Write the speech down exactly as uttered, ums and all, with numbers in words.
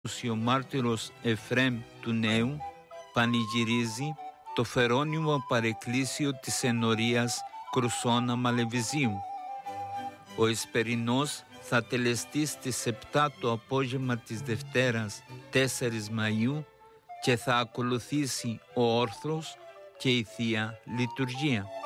ο μάρτυρος Εφραίμ του Νέου πανηγυρίζει το φερόνιμο παρεκκλήσιο της ενορίας Κρουσόνα Μαλεβιζίου. Ο Εσπερινός θα τελεστεί στις επτά το απόγευμα της Δευτέρας τέσσερις Μαΐου και θα ακολουθήσει ο όρθρος και η Θεία Λειτουργία.